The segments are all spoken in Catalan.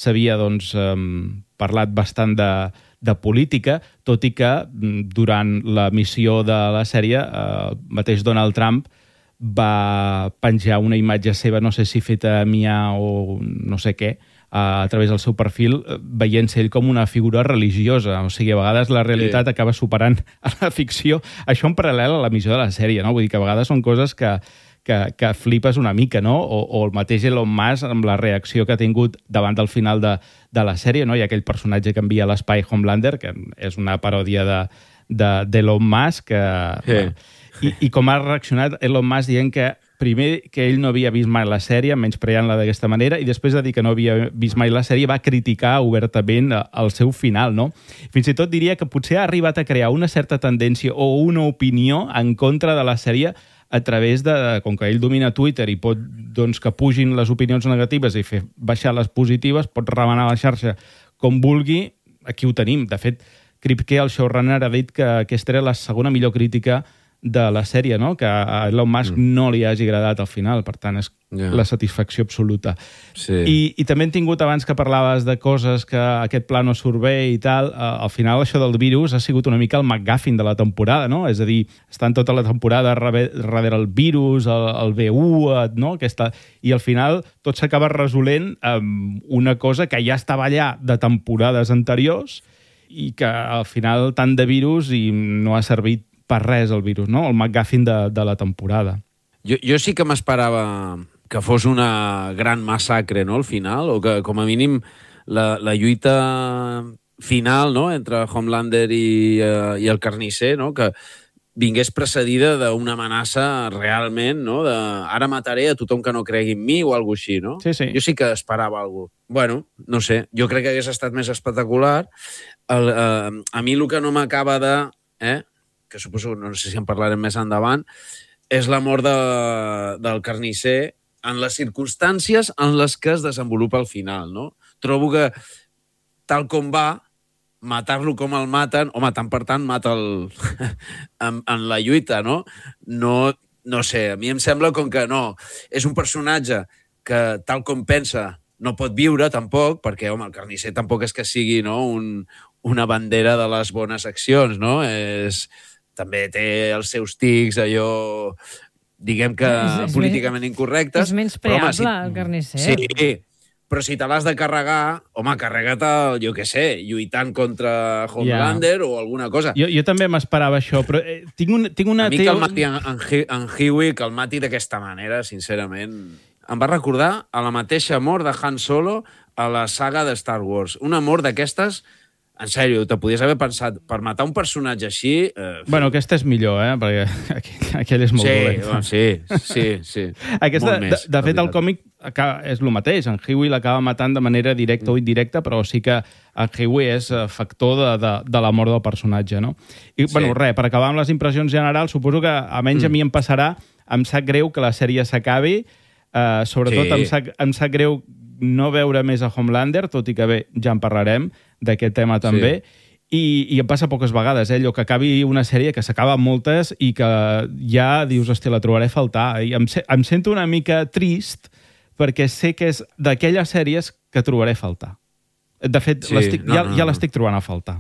s'havia parlat bastant de política, tot i que durant l'emissió de la sèrie el mateix Donald Trump va penjar una imatge seva, no sé si feta a mià o no sé què, a través del seu perfil, veient-se ell com una figura religiosa. O sigui, a vegades la realitat acaba superant a la ficció. Això en paral·lel a l'emissió de la sèrie, no? Vull dir que a vegades són coses que flipes una mica, no? O el mateix Elon Musk, amb la reacció que ha tingut davant del final de la sèrie, no? Hi ha aquell personatge que envia a l'espai, Homelander, que és una paròdia d'Elon Musk, I com ha reaccionat Elon Musk dient que primer que ell no havia vist mai la sèrie, menyspreant-la d'aquesta manera, i després de dir que no havia vist mai la sèrie va criticar obertament el seu final, no? Fins i tot diria que potser ha arribat a crear una certa tendència o una opinió en contra de la sèrie a través de, com que ell domina Twitter i pot que pugin les opinions negatives i fer baixar les positives, pot remenar la xarxa com vulgui, aquí ho tenim. De fet, Kripke, el showrunner, ha dit que aquesta era la segona millor crítica de la sèrie, no? Que a Elon Musk no li hagi agradat al final, per tant és la satisfacció absoluta. Sí. I també hem tingut, abans que parlaves de coses que aquest pla no surt bé i tal, al final això del virus ha sigut una mica el McGuffin de la temporada, no? És a dir, estan tota la temporada darrere el virus, el V1, no? I al final tot s'acaba resolent amb una cosa que ja estava allà de temporades anteriors i que al final tant de virus i no ha servit per res el virus, no? El McGuffin de la temporada. Jo sí que m'esperava que fos una gran massacre, no?, al final, o que, com a mínim, la lluita final, no?, entre Homelander i el carnisser, no?, que vingués precedida d'una amenaça realment, no?, de ara mataré a tothom que no cregui en mi o alguna així, no? Sí, sí. Jo sí que esperava alguna cosa. Bueno, no sé, jo crec que hagués estat més espectacular. A mi el que no m'acaba de... que suposo, no sé si en parlarem més endavant, és la mort del carnisser en les circumstàncies en les que es desenvolupa al final, no? Trobo que, tal com va, matar-lo com el maten, home, tant per tant, mata'l en la lluita, no? No sé, a mi em sembla com que no. És un personatge que, tal com pensa, no pot viure, tampoc, perquè, home, el carnisser tampoc és que sigui, no?, una bandera de les bones accions, no? També té els seus tics, allò, diguem que políticament incorrectes. És menyspreable, el carnisser. Sí, però si te l'has de carregar, home, carrega-te, jo què sé, lluitant contra Homelander o alguna cosa. Jo també m'esperava això, però tinc una... A mi que el mati en Huey, que el mati d'aquesta manera, sincerament, em va recordar a la mateixa mort de Han Solo a la saga de Star Wars. Una mort d'aquestes... En sèrio, te podies haver pensat, per matar un personatge així... Bueno, aquesta és millor, perquè aquell és molt dolent. Sí. Aquesta, de fet, el còmic és el mateix. En Huey l'acaba matant de manera directa o indirecta, però sí que en Huey és factor de la mort del personatge, no? I, bueno, per acabar amb les impressions generals, suposo que, almenys a mi em passarà, em sap greu que la sèrie s'acabi, sobretot em sap greu no veure més a Homelander, tot i que bé, ja en parlarem d'aquest tema també, i em passa poques vegades, allò que acabi una sèrie que s'acaba moltes i que ja dius, hòstia, la trobaré a faltar. I em sento una mica trist perquè sé que és d'aquelles sèries que trobaré a faltar. De fet, ja l'estic trobant a faltar.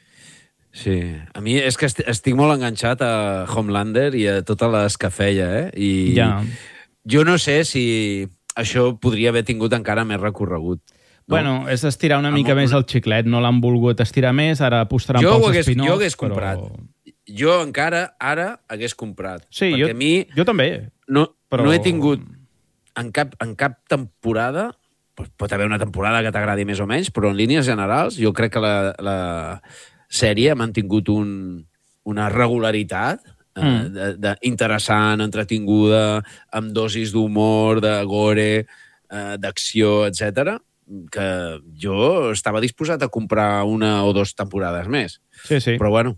Sí, a mi és que estic molt enganxat a Homelander i a totes les que feia, i jo no sé si això podria haver tingut encara més recorregut. No? Bueno, és estirar una mica més el xiclet. No l'han volgut estirar més, ara apostaran pels spin-offs. Jo hagués comprat. Jo encara ara hagués comprat. Sí, jo també. No he tingut en cap temporada, pot haver una temporada que t'agradi més o menys, però en línies generals jo crec que la sèrie ha mantingut una regularitat interessant, entretinguda, amb dosis d'humor, de gore, d'acció, etc, que jo estava disposat a comprar una o dues temporades més. Sí. Però bueno,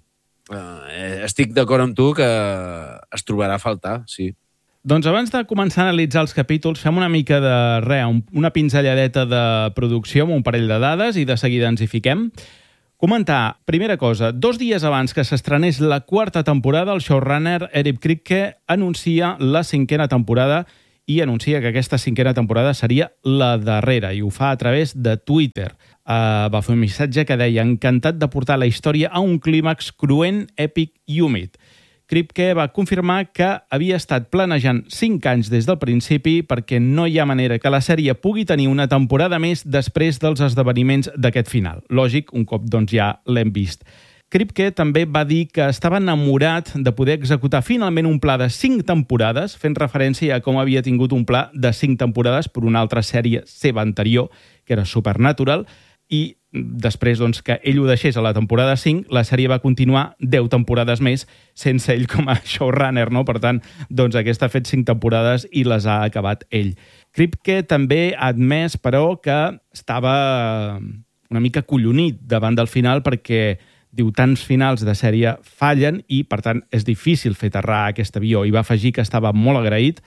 estic d'acord amb tu que es trobarà a faltar, sí. Doncs abans de començar a analitzar els capítols, fem una mica de una pinzelladeta de producció amb un parell de dades i de seguida ens hi fiquem. Comentar, primera cosa, 2 dies abans que s'estrenés la 4ª temporada, el showrunner Eric Kripke anuncia la 5ª temporada i anuncia que aquesta 5a temporada seria la darrera, i ho fa a través de Twitter. Va fer un missatge que deia: encantat de portar la història a un clímax cruent, èpic i húmid. Kripke va confirmar que havia estat planejant 5 anys des del principi perquè no hi ha manera que la sèrie pugui tenir una temporada més després dels esdeveniments d'aquest final. Lògic, un cop doncs ja l'hem vist. Kripke també va dir que estava enamorat de poder executar finalment un pla de 5 temporades, fent referència a com havia tingut un pla de 5 temporades per una altra sèrie seva anterior, que era Supernatural, i després doncs, que ell ho deixés a la temporada 5, la sèrie va continuar 10 temporades més sense ell com a showrunner, no? Per tant, doncs, aquesta ha fet 5 temporades i les ha acabat ell. Kripke també ha admès, però, que estava una mica collonit davant del final perquè diu, tants finals de sèrie fallen i, per tant, és difícil fer aterrar aquest avió. I va afegir que estava molt agraït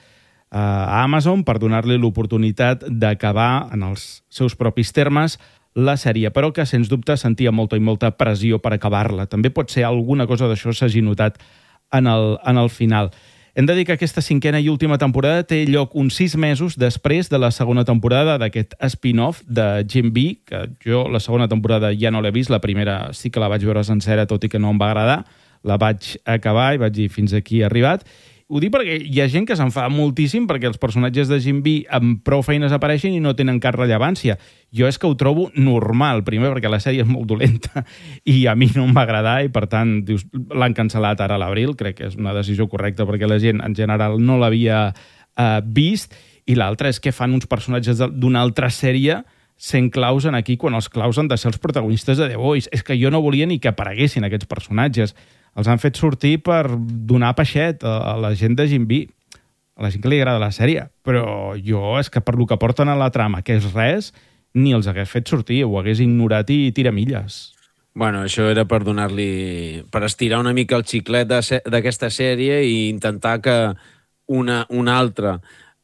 a Amazon per donar-li l'oportunitat d'acabar, en els seus propis termes, la sèrie, però que, sens dubte, sentia molta i molta pressió per acabar-la. També pot ser alguna cosa d'això s'hagi notat en el final. Hem de dir que aquesta 5a i última temporada té lloc uns 6 mesos després de la segona temporada d'aquest spin-off de Jim B, que jo la segona temporada ja no l'he vist, la primera sí que la vaig veure sencera, tot i que no em va agradar. La vaig acabar i vaig dir fins aquí he arribat. Ho dic perquè hi ha gent que se'n fa moltíssim perquè els personatges de Jim B amb prou feines apareixen i no tenen cap rellevància. Jo és que ho trobo normal, primer perquè la sèrie és molt dolenta i a mi no em va agradar i, per tant, dius, l'han cancel·lat ara a l'abril. Crec que és una decisió correcta perquè la gent en general no l'havia vist. I l'altra és que fan uns personatges d'una altra sèrie sent claus en aquí quan els claus han de ser els protagonistes de The Voice. És que jo no volia ni que apareguessin aquests personatges. Els han fet sortir per donar peixet a la gent de Jim B, a la gent que li agrada la sèrie. Però jo és que per lo que porten a la trama, que és res, ni els hagués fet sortir, ho hagués ignorat i tira milles. Bueno, això era per donar-li... per estirar una mica el xiclet d'aquesta sèrie i intentar que una altra,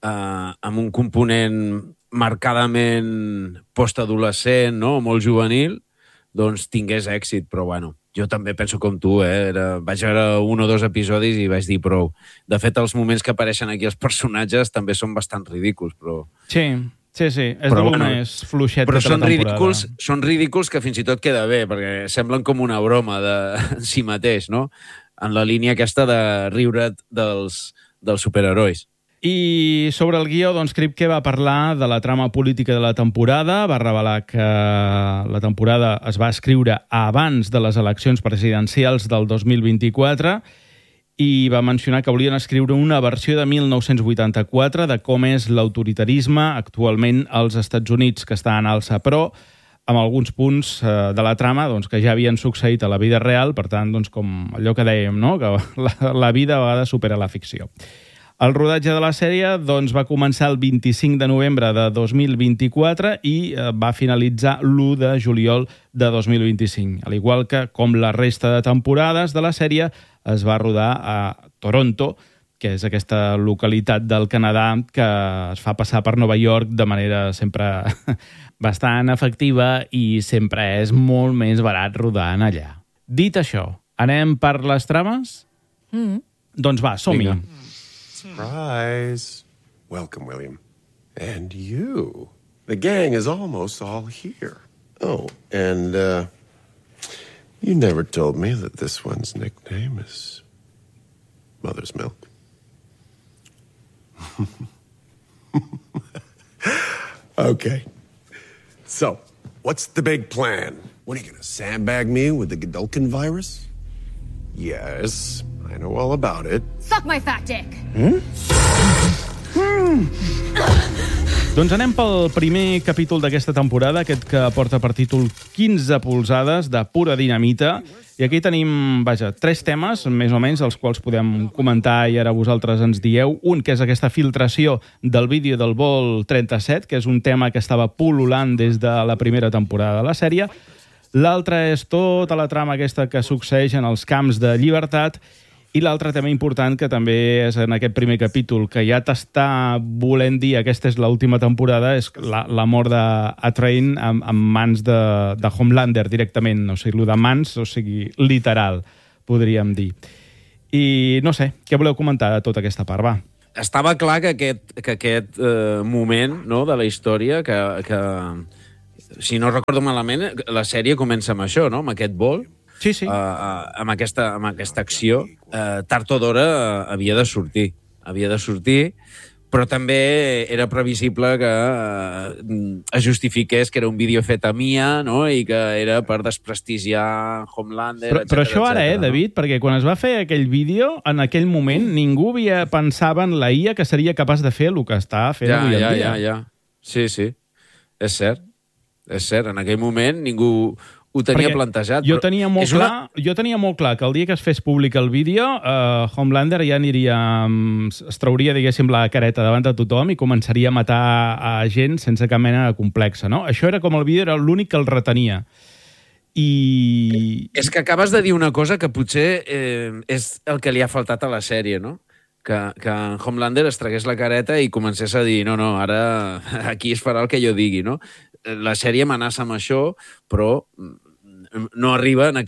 amb un component marcadament postadolescent, no? Molt juvenil, doncs tingués èxit, però bueno, jo també penso com tu, vaig veure 1 o 2 episodis i vaig dir prou. De fet, els moments que apareixen aquí els personatges també són bastant ridículs, però... Sí, és però, bueno, més fluixet però tota la temporada. Són ridículs que fins i tot queda bé, perquè semblen com una broma en si mateix, no? En la línia aquesta de riure dels superherois. I sobre el guió, doncs, Kripke va parlar de la trama política de la temporada, va revelar que la temporada es va escriure abans de les eleccions presidencials del 2024 i va mencionar que volien escriure una versió de 1984 de com és l'autoritarisme actualment als Estats Units, que està en alça, però amb alguns punts de la trama doncs, que ja havien succeït a la vida real, per tant, doncs, com allò que dèiem, no? Que la vida a vegades supera la ficció. El rodatge de la sèrie doncs, va començar el 25 de novembre de 2024 i va finalitzar l'1 de juliol de 2025. Al igual que, com la resta de temporades de la sèrie, es va rodar a Toronto, que és aquesta localitat del Canadà que es fa passar per Nova York de manera sempre bastant efectiva i sempre és molt més barat rodar en allà. Dit això, anem per les trames? Doncs va, som-hi. Surprise. Welcome, William. And you. The gang is almost all here. Oh, and you never told me that this one's nickname is Mother's Milk. Okay. So, what's the big plan? What, are you going to sandbag me with the Godolphin virus? Yes, I know all about it. Suck my fat dick! Doncs anem pel primer capítol d'aquesta temporada, aquest que porta per títol 15 polzades de pura dinamita. I aquí tenim, 3 temes, més o menys, els quals podem comentar i ara vosaltres ens dieu. Un, que és aquesta filtració del vídeo del vol 37, que és un tema que estava pul·lulant des de la primera temporada de la sèrie. L'altre és tota la trama aquesta que succeeix en els camps de llibertat. I l'altre tema important, que també és en aquest primer capítol, que ja t'està volent dir aquesta és l'última temporada, és la mort d'Atrain en mans de Homelander directament. O sigui, el de mans, o sigui, literal, podríem dir. I no sé, què voleu comentar de tota aquesta part, va? estava clar que aquest moment, no?, de la història, que si no recordo malament, la sèrie comença amb això, no?, amb aquest vol, Sí, sí. amb aquesta acció, tard o d'hora havia de sortir. Però també era previsible que es justifiqués que era un vídeo fet a Mia, no?, i que era per desprestigiar Homelander, Però això ara, David, perquè quan es va fer aquell vídeo, en aquell moment ningú pensava en la IA que seria capaç de fer el que està fent avui en dia. Ja. Sí, és cert. En aquell moment ningú ho tenia plantejat. Jo tenia molt clar que el dia que es fes públic el vídeo, Homelander ja es trauria, diguéssim, la careta davant de tothom i començaria a matar a gent sense cap mena de complexa, no? Això era com el vídeo, era l'únic que el retenia. I... És que acabes de dir una cosa que potser és el que li ha faltat a la sèrie, no? Que en Homelander es tragués la careta i comencés a dir no, ara aquí es farà el que jo digui, no? La sèrie amenaça amb això, però no arriba a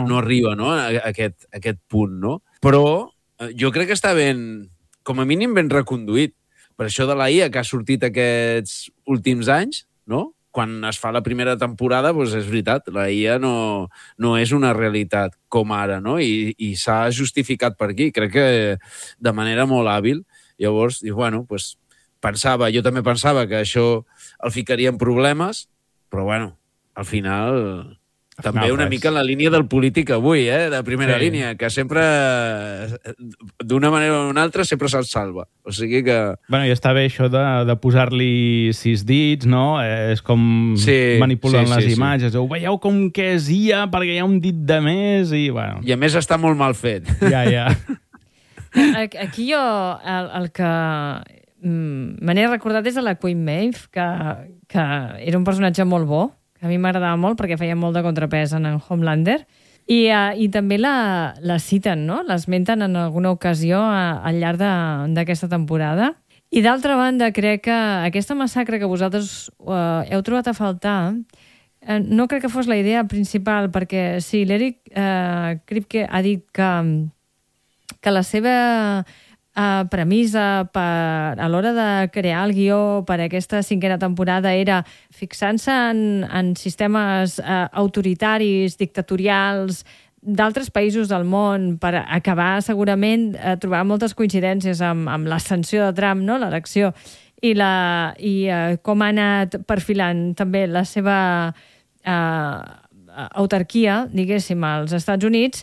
aquest punt, no? Però jo crec que està com a mínim ben reconduït. Per això de la IA que ha sortit aquests últims anys, no?, quan es fa la primera temporada, doncs és veritat, la IA no és una realitat com ara, no? I s'ha justificat per aquí, crec que de manera molt hàbil. Llavors, dius, bueno, doncs jo també pensava que això el ficaria en problemes, però bueno, al final també una mica en la línia del polític avui, de primera línia, que sempre, d'una manera o una altra, sempre se'l salva. O sigui que... Bueno, i està bé això de posar-li 6 dits, no? És com manipulen les imatges. Ho veieu com que és IA perquè hi ha un dit de més i, bueno... I a més està molt mal fet. Ja. Aquí jo el que me n'he recordat és de la Queen Maeve, que era un personatge molt bo, que a mi m'agradava molt perquè feia molt de contrapès en Homelander, i també la citen, no? L'esmenten en alguna ocasió al llarg d'aquesta temporada. I d'altra banda, crec que aquesta massacre que vosaltres heu trobat a faltar no crec que fos la idea principal, perquè sí, l'Eric Kripke ha dit que la seva premissa a l'hora de crear el guió per a aquesta 5a temporada era fixant-se en sistemes autoritaris, dictatorials d'altres països del món per acabar segurament trobar moltes coincidències amb l'ascensió de Trump, no?, l'elecció, i com ha anat perfilant també la seva autarquia, diguéssim, als Estats Units.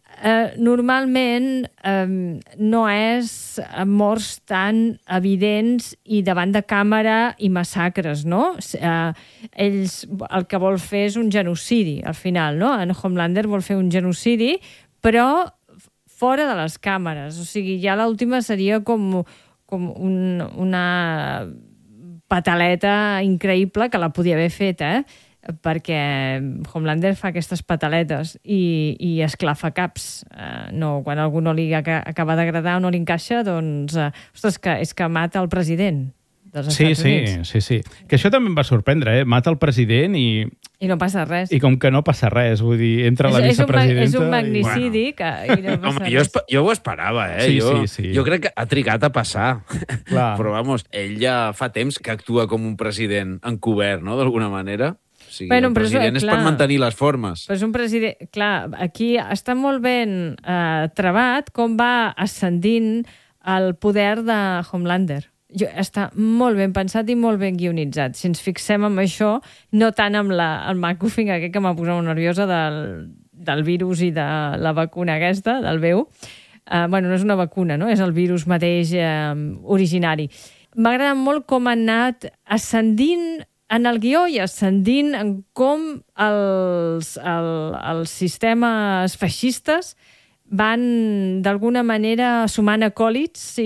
Normalment no és morts tan evidents i davant de càmera i massacres, no? Ells el que vol fer és un genocidi, al final, no? En Homelander vol fer un genocidi, però fora de les càmeres. O sigui, ja l'última seria com una pataleta increïble que la podia haver fet, perquè Homelander fa aquestes pataletes i esclafa caps. Quan algú no li acaba d'agradar o no li encaixa, doncs, ostres, és que mata el president dels Estats Units. Sí. Que això també em va sorprendre, Mata el president i no passa res. I com que no passa res, vull dir, entra la vicepresidenta... És un magnicidi i no passa res. Jo ho esperava, Sí. Jo crec que ha trigat a passar. Clar. Però, vamos, ell ja fa temps que actua com un president encobert, no?, d'alguna manera. O sigui, el president és per mantenir les formes. Però és un president... Clar, aquí està molt ben trebat com va ascendint el poder de Homelander. Està molt ben pensat i molt ben guionitzat. Si ens fixem en això, no tant amb el MacGuffin aquest que m'ha posat molt nerviosa del virus i de la vacuna aquesta, del veu. No és una vacuna, no? És el virus mateix originari. M'ha agradat molt com ha anat ascendint en el guió i ascendint en com els sistemes feixistes van d'alguna manera sumant acòlits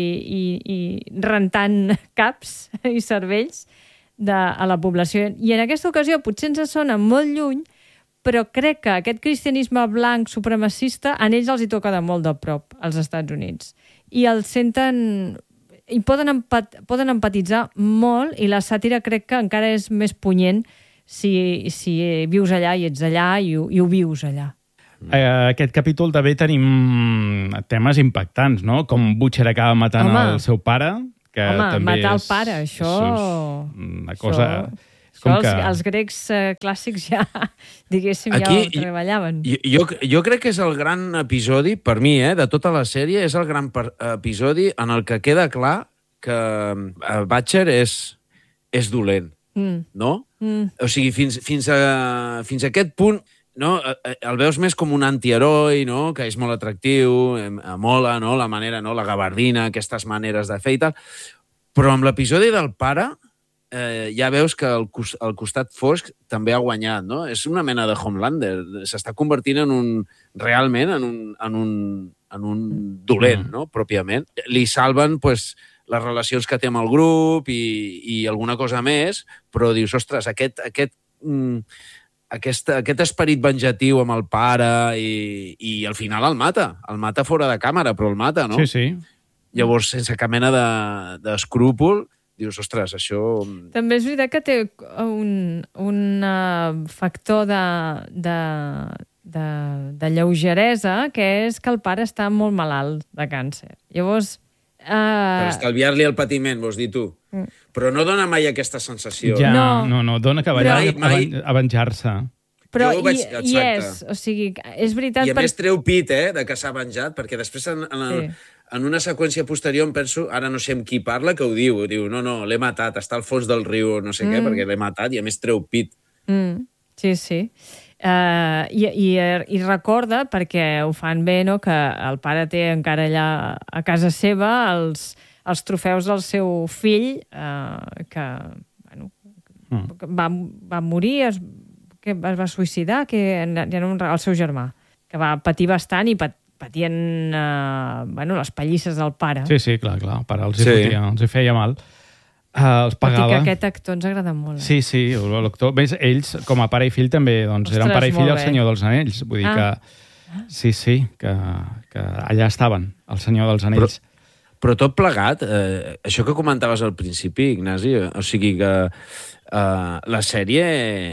i rentant caps i cervells a la població. I en aquesta ocasió potser ens sona molt lluny, però crec que aquest cristianisme blanc supremacista en ells els hi toca de molt de prop als Estats Units. I el senten... i poden empatitzar molt, i la sàtira crec que encara és més punyent si vius allà i ets allà i ho vius allà. Aquest capítol també tenim temes impactants, no? Com Butcher acaba matant el seu pare, que també matar el pare, això... una cosa... Els grecs clàssics ja, diguéssim, ja ho treballaven. Jo crec que és el gran episodi, per mi, de tota la sèrie, és el gran episodi en el que queda clar que Butcher és dolent, no? O sigui, fins a aquest punt, no? El veus més com un antiheroi, no? Que és molt atractiu, mola, no? La manera, no? La gabardina, aquestes maneres de fer i tal. Però amb l'episodi del pare ja veus que el costat fosc també ha guanyat, no? És una mena de Homelander. S'està convertint realment en un dolent, no? Pròpiament. Li salven, pues, les relacions que té amb el grup i alguna cosa més, però dius, ostres, aquest esperit venjatiu amb el pare i al final el mata fora de càmera, però el mata, no? Sí. Llavors, sense cap mena d'escrúpol, dius, ostres, això... També és veritat que té un factor de lleugeresa, que és que el pare està molt malalt de càncer. Llavors... Per estalviar-li el patiment, vols dir tu. Però no dona mai aquesta sensació. Ja, no, dona que a venjar-se. Però hi és, o sigui, és veritat... I a més treu pit, de que s'ha venjat, perquè després en una seqüència posterior em penso, ara no sé amb qui parla, que ho diu, no, l'he matat, està al fons del riu, no sé què, perquè l'he matat, i a més treu pit. Sí. I recorda, perquè ho fan bé, no?, que el pare té encara allà a casa seva els trofeus del seu fill, que va morir, que es va suïcidar, que era el seu germà, que va patir bastant i patien les pallisses del pare. Sí, clar, el pare els hi feia mal. Els pagava. Tot i que aquest actor ens agrada molt. Sí, l'actor. Més, ells, com a pare i fill, també eren pare i fill al Senyor dels Anells. Vull dir que... Sí, que allà estaven, al Senyor dels Anells. Però tot plegat, això que comentaves al principi, Ignasi, o sigui que la sèrie...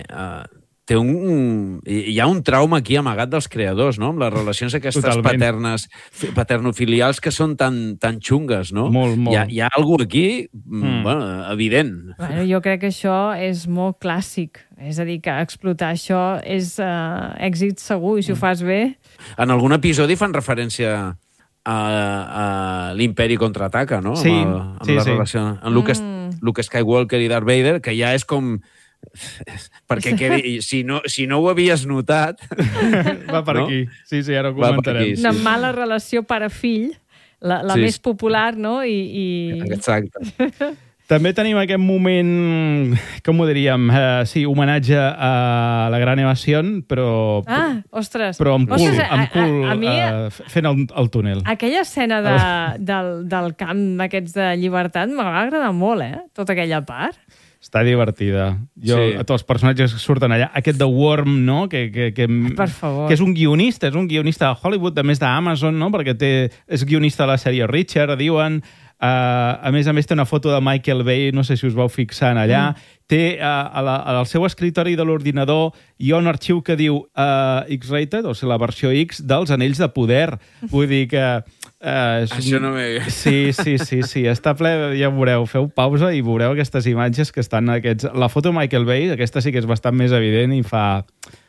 hi ha un trauma aquí amagat dels creadors, no? Amb les relacions aquestes paternofilials que són tan xungues, no? Molt. Hi ha alguna aquí, evident. Jo crec que això és molt clàssic. És a dir, que explotar això és èxit segur, i si ho fas bé... En algun episodi fan referència a l'Imperi contraataca, no? Sí. Amb la relació amb Luke Skywalker i Darth Vader, que ja és com... perquè si no ho havies notat... Va per aquí. Sí, ara ho comentarem. Una mala relació pare-fill, la més popular, no? Exacte. També tenim aquest moment, com ho diríem, homenatge a la Gran Evasió, però... ostres! Però amb cul fent el túnel. Aquella escena del camp aquests de llibertat m'ha agradat molt, tota aquella part. Està divertida. Tots els personatges que surten allà. Aquest de Worm, no? Que és un guionista de Hollywood, de més d'Amazon, no? Perquè és guionista de la sèrie Richard, diuen. A més, té una foto de Michael Bay, no sé si us vau fixar allà. Té al seu escritori de l'ordinador hi ha un arxiu que diu X-Rated, o sigui, la versió X dels Anells de Poder. Vull dir que... Això no m'he... Sí, està ple, ja veureu, feu pausa i veureu aquestes imatges que estan aquests... La foto de Michael Bay, aquesta sí que és bastant més evident i fa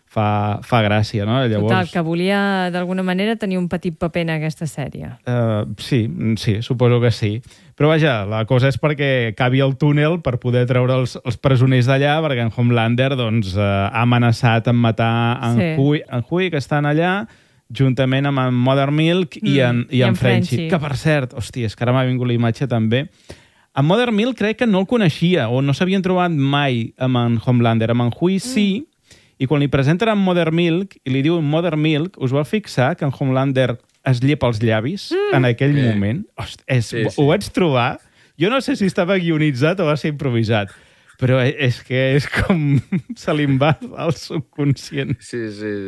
gràcia, no? Llavors... Total, que volia d'alguna manera tenir un petit paper en aquesta sèrie. Sí, suposo que sí. Però vaja, la cosa és perquè acabi el túnel per poder treure els presoners d'allà, perquè en Homelander ha amenaçat amb matar en Hui, que estan allà, juntament amb en Mother Milk i en Frenchie. Que, per cert, hòstia, és que ara m'ha vingut la imatge també. En Mother Milk crec que no el coneixia, o no s'havien trobat mai amb en Homelander. Amb en Hui sí, i quan li presenten en Mother Milk i li diuen Mother Milk, us vau fixar que en Homelander es llepa els llavis en aquell moment? Ho vaig trobar. Jo no sé si estava guionitzat o va ser improvisat, però és que és com se li va al subconscient. Sí.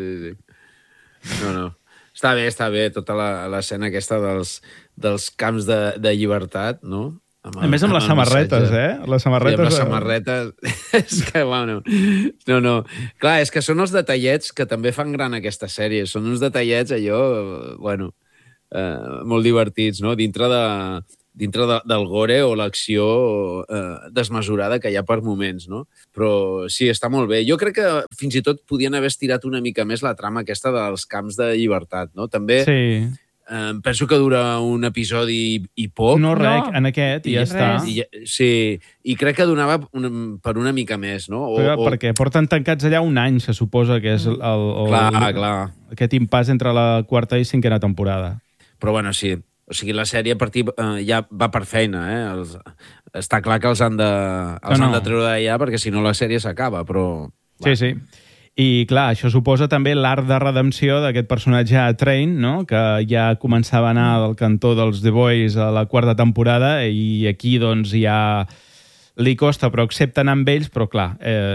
No. Està bé, tota l'escena aquesta dels camps de llibertat, no? A més, amb les samarretes, Les samarretes... Sí, amb les samarretes... és que, bueno... No. Clar, és que són els detallets que també fan gran aquesta sèrie. Són uns detallets, allò, bueno, molt divertits, no? Dintre del gore o l'acció desmesurada que hi ha per moments, no? Però sí, està molt bé. Jo crec que fins i tot podien haver estirat una mica més la trama aquesta dels camps de llibertat, no? També... Sí. Penso que dura un episodi i poc. No, en aquest, i ja està. Sí, i crec que donava per una mica més, no? Perquè porten tancats allà un any, se suposa que és clar. Aquest impàs entre la quarta i cinquena temporada. Però bueno, sí. O sigui, la sèrie a partir ja va per feina, està clar que els han de treure d'allà perquè si no la sèrie s'acaba, però... Sí. I, clar, això suposa també l'arc de redempció d'aquest personatge a Train, no? Que ja començava a anar del cantó dels The Boys a la quarta temporada i aquí, doncs, ja li costa, però accepta anar amb ells, però, clar,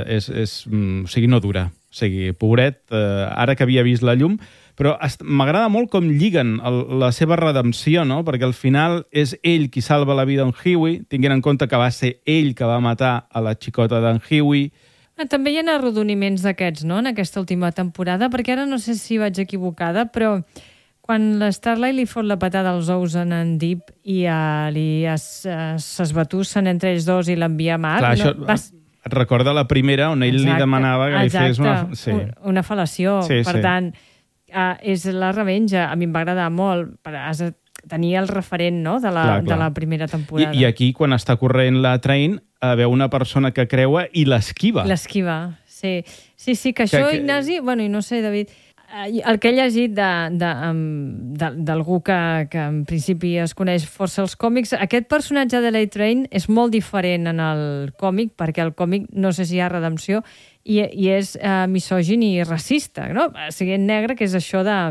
o sigui, no dura. O sigui, pobret, ara que havia vist la llum, però m'agrada molt com lliguen la seva redempció, no? Perquè al final és ell qui salva la vida d'en Huey, tinguent en compte que va ser ell que va matar a la xicota d'en Huey. També hi ha arrodoniments d'aquests, no?, en aquesta última temporada, perquè ara no sé si vaig equivocada, però quan la Starlight li fot la patada als ous en Deep i s'esbatussen entre ells dos i l'envia a mar... Clar, això et recorda la primera on ell li demanava que li fes una fal·lació. Per tant, és la revenja. A mi em va agradar molt. Has de tenir el referent, no?, de la primera temporada. I aquí, quan està corrent la Train, veu una persona que creua i l'esquiva. L'esquiva, sí. Sí, que això, Ignasi... Bueno, i no sé, David... El que he llegit d'algú que en principi es coneix força als còmics, aquest personatge de la Train és molt diferent en el còmic, perquè el còmic no sé si hi ha redempció, i és misògin i racista, no? Sent negre, que és això de...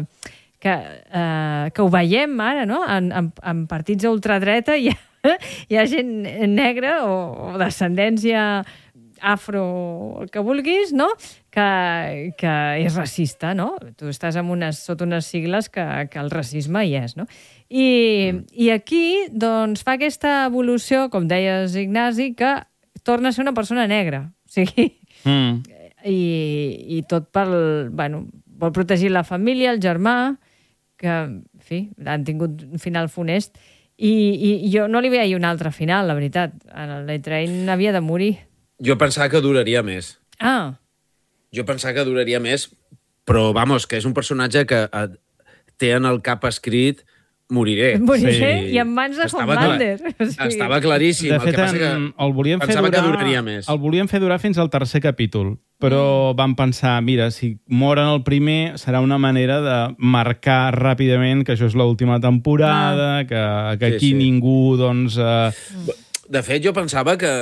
que ho veiem ara, no? En partits d'ultradreta hi ha gent negra o descendència afro, el que vulguis, no?, que és racista, no? Tu estàs sota unes sigles que el racisme hi és, no? I aquí, doncs, fa aquesta evolució, com deies, Ignasi, que torna a ser una persona negra. O sigui... I tot vol protegir la família, el germà, que, en fi, han tingut un final funest. I jo no li veia un altre final, la veritat. La Train havia de morir. Jo pensava que duraria més. Jo pensava que duraria més, però, vamos, que és un personatge que té en el cap escrit moriré. I en mans de Homelander. Estava claríssim. De fet, pensava que duraria més. El volien fer durar fins al tercer capítol, però vam pensar, mira, si moren el primer, serà una manera de marcar ràpidament que això és l'última temporada, que aquí ningú, doncs... De fet, jo pensava que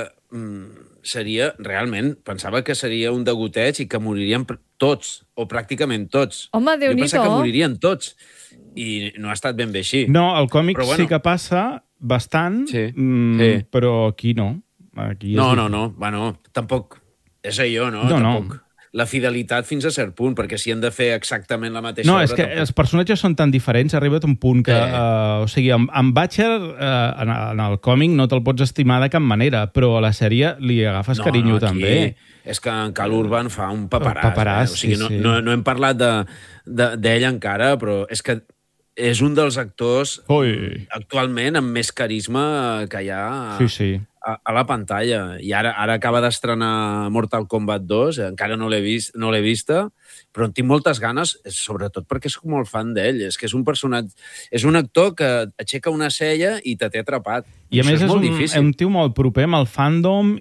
pensava que seria un degoteig i que moririen tots, o pràcticament tots. Home, Déu-n'hi-do. Jo pensava que moririen tots. I no ha estat ben bé així. No, el còmic sí que passa bastant, però aquí no. No. Bueno, tampoc és allò, no? Tampoc. La fidelitat fins a cert punt, perquè si han de fer exactament la mateixa obra... No, és que els personatges són tan diferents, ha arribat un punt que... o sigui, amb Butcher, en el còmic, no te'l pots estimar de cap manera, però a la sèrie li agafes carinyo també. És que en Cal Urban fa un paperàs. O sigui, no hem parlat d'ell encara, però és que és un dels actors actualment amb més carisma que hi ha a la pantalla. I ara acaba d'estrenar Mortal Kombat 2, encara no l'he vista, però en tinc moltes ganes, sobretot perquè soc molt fan d'ell. És que és un personatge... És un actor que aixeca una cella i te té atrapat. I a més és un tio molt proper amb el fandom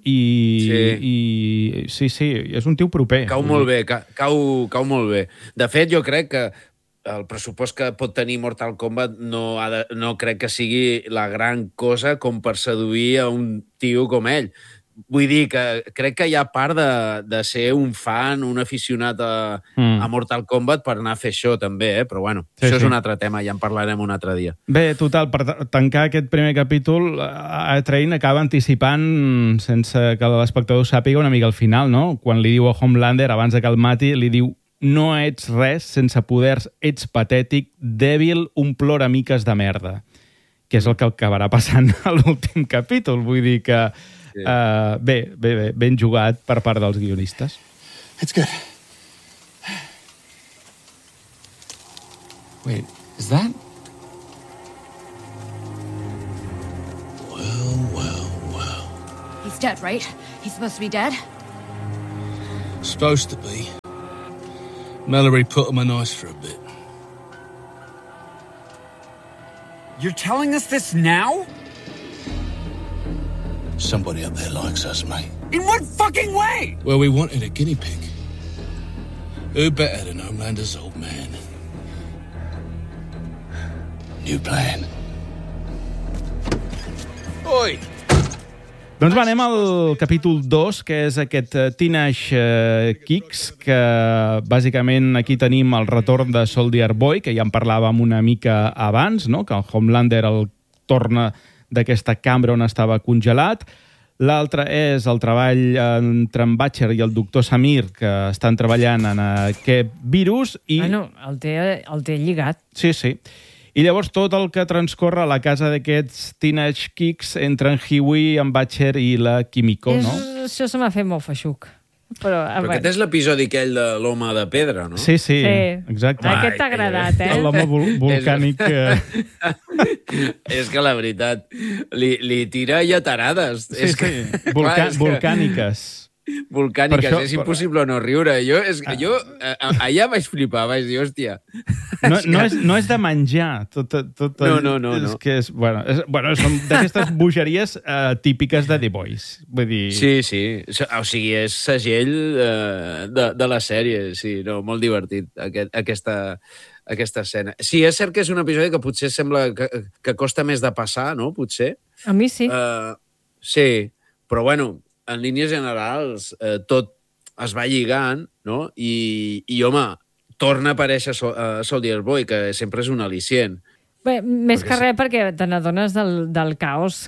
i sí, és un tio proper. Cau molt bé, cau molt bé. De fet, jo crec que el pressupost que pot tenir Mortal Kombat no crec que sigui la gran cosa com per seduir a un tio com ell. Vull dir que crec que hi ha part de ser un fan, un aficionat a Mortal Kombat per anar a fer això també, però bueno, això és un altre tema, ja en parlarem un altre dia. Bé, total, per tancar aquest primer capítol, A-Train acaba anticipant, sense que l'espectador sàpiga, una mica al final, no? Quan li diu a Homelander, abans que el mati, li diu: no ets res, sense poders, ets patètic, dèbil, un ploramiques de merda. que és el que acabarà passant a l'últim capítol. Vull dir que ben jugat per part dels guionistes. It's good. Wait, is that? Well. He's dead, right? He's supposed to be dead? Supposed to be. Mallory put him on ice for a bit. You're telling us this now? Somebody up there likes us, mate. In what fucking way? Well, we wanted a guinea pig. Who better than Homelander's old man? New plan. Oi! Doncs va, anem al capítol 2, que és aquest Teenage Kicks, que bàsicament aquí tenim el retorn de Soldier Boy, que ja en parlàvem una mica abans, no? Que el Homelander el torna d'aquesta cambra on estava congelat. L'altre és el treball entre en Butcher i el doctor Samir, que estan treballant en aquest virus. I... Bueno, el té lligat. Sí. I llavors tot el que transcorre a la casa d'aquests Teenage Kicks entre en Huey, en Butcher i la Kimiko, no? Això se m'ha fet molt feixuc. Però aquest és l'episodi aquell de l'home de pedra, no? Sí, exacte. Aquest t'ha agradat, eh? L'home volcànic. És que la veritat, li tira llatarades. Sí. Volcàniques. Volcàniques, això, és impossible no riure. Jo allà vaig flipar, vaig dir, hòstia. No és de menjar. No. És que són d'aquestes bogeries típiques de The Boys. Vull dir... Sí. O sigui, és segell de la sèrie. Sí, no, molt divertit, aquesta escena. Sí, és cert que és un episodi que potser sembla que costa més de passar, no? Potser. A mi sí. Sí, però bueno, en línies generals, tot es va lligant, no? I home, torna a aparèixer Soldier Boy, que sempre és un al·licient. Bé, més que res perquè te n'adones del caos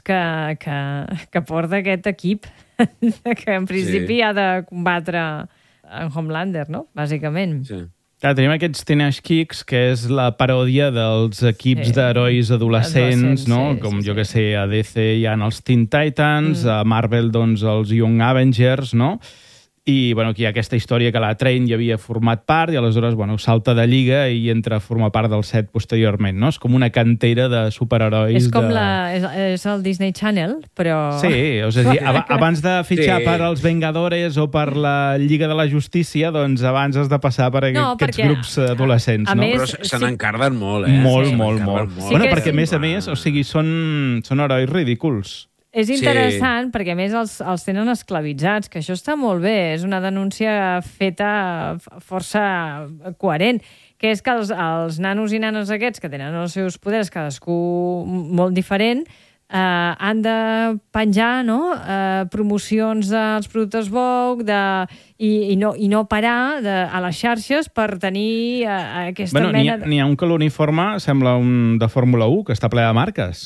que porta aquest equip, que en principi ha de combatre en Homelander, no? Bàsicament. Sí. Clar, tenim aquests Teenage Kicks, que és la paròdia dels equips d'herois adolescents, no? Com jo que sé, a DC hi ha els Teen Titans, a Marvel, doncs, els Young Avengers, no? I, bueno, aquí hi ha aquesta història que la Train ja havia format part i aleshores, bueno, salta de lliga i entra a formar part del set posteriorment, no? És com una cantera de superherois. És com és el Disney Channel, però... Sí, és a dir, abans de fitxar per als Vengadores o per la Lliga de la Justícia, doncs abans has de passar per aquests grups adolescents, no? Però se n'encarden molt, eh? Molt. Bueno, perquè, a més, o sigui, són herois ridículs. És interessant perquè, a més, els tenen esclavitzats, que això està molt bé. És una denúncia feta força coherent, que és que els nanos i nanes aquests, que tenen els seus poders, cadascú molt diferent, han de penjar, no? Promocions dels productes Vogue i no parar a les xarxes per tenir aquesta mena... N'hi ha un que l'uniforme sembla un de Fórmula 1, que està ple de marques.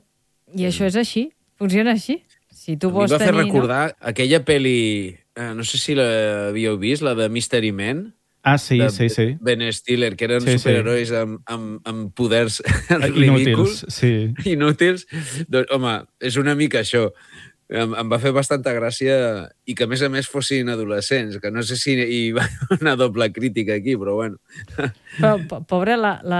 I això és així. Funciona així. Si tu vols tenir... Em va fer recordar aquella pel·li, no sé si l'havíeu vist, la de Mystery Men. Ah, sí. Ben Stiller, que eren superherois amb poders ridículs. Inútils. Doncs, home, és una mica això. Em va fer bastanta gràcia i que, a més fossin adolescents, que no sé si hi va una doble crítica aquí, però bueno. Però, pobra,